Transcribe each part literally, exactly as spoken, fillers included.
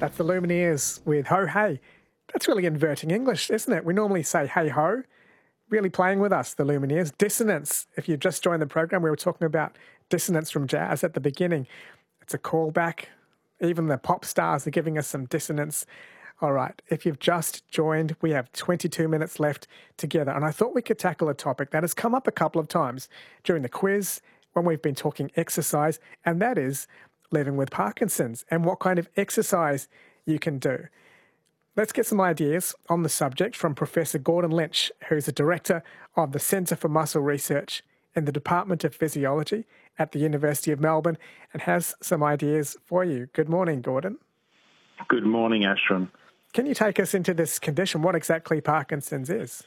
That's the Lumineers with Ho Hey. That's really inverting English, isn't it? We normally say hey ho. Really playing with us, the Lumineers. Dissonance. If you've just joined the program, we were talking about dissonance from jazz at the beginning. It's a callback. Even the pop stars are giving us some dissonance. All right, if you've just joined, we have twenty-two minutes left together. And I thought we could tackle a topic that has come up a couple of times during the quiz when we've been talking exercise, and that is living with Parkinson's and what kind of exercise you can do. Let's get some ideas on the subject from Professor Gordon Lynch, who's the Director of the Centre for Muscle Research in the Department of Physiology at the University of Melbourne, and has some ideas for you. Good morning, Gordon. Good morning, Ashton. Can you take us into this condition, what exactly Parkinson's is?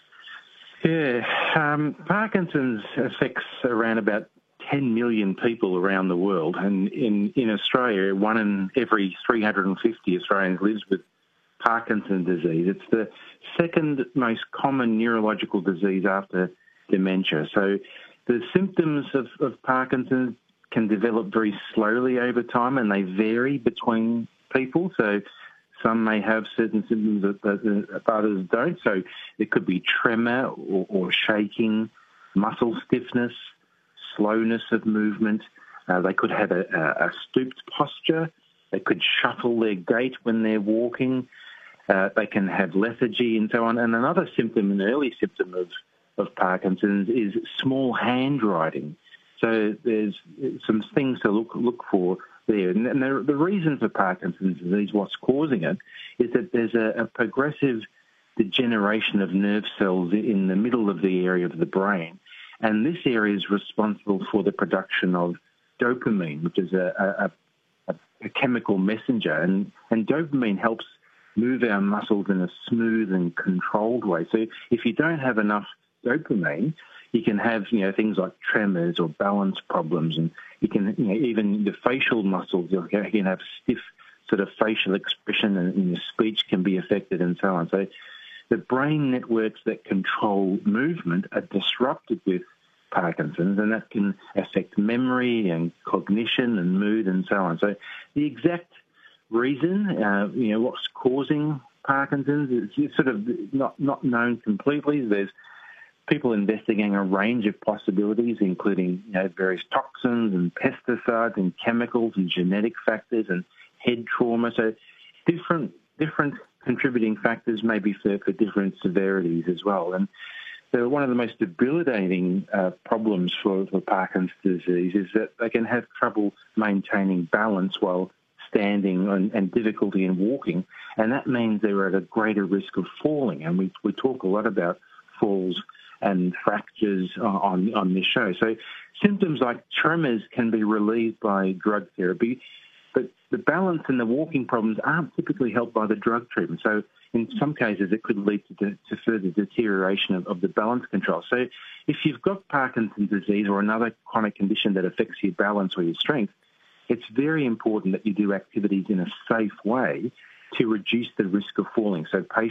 Yeah, um, Parkinson's affects around about ten million people around the world, and in, in Australia, one in every three hundred fifty Australians lives with Parkinson's disease. It's the second most common neurological disease after dementia. So the symptoms of, of Parkinson's can develop very slowly over time, and they vary between people. So some may have certain symptoms that, that others don't. So it could be tremor or, or shaking, muscle stiffness, slowness of movement. Uh, they could have a, a, a stooped posture. They could shuffle their gait when they're walking. Uh, they can have lethargy and so on. And another symptom, an early symptom of, of Parkinson's, is small handwriting. So there's some things to look look for there. And the, the reason for Parkinson's disease, what's causing it, is that there's a, a progressive degeneration of nerve cells in the middle of the area of the brain. And this area is responsible for the production of dopamine, which is a, a, a, a chemical messenger. And, and dopamine helps move our muscles in a smooth and controlled way. So if you don't have enough dopamine, you can have, you know, things like tremors or balance problems, and you can, you know, even the facial muscles, you can have stiff sort of facial expression, and, and your speech can be affected and so on. So the brain networks that control movement are disrupted with Parkinson's, and that can affect memory and cognition and mood and so on. So the exact reason, uh, you know, what's causing Parkinson's is sort of not, not known completely. There's people investigating a range of possibilities, including, you know, various toxins and pesticides and chemicals and genetic factors and head trauma. So different different contributing factors maybe for, for different severities as well. And so one of the most debilitating uh, problems for, for Parkinson's disease is that they can have trouble maintaining balance while standing and, and difficulty in walking, and that means they're at a greater risk of falling. And we, we talk a lot about falls and fractures on, on this show. So symptoms like tremors can be relieved by drug therapy, but the balance and the walking problems aren't typically helped by the drug treatment. So in some cases, it could lead to, to further deterioration of, of the balance control. So if you've got Parkinson's disease or another chronic condition that affects your balance or your strength, it's very important that you do activities in a safe way to reduce the risk of falling. So patients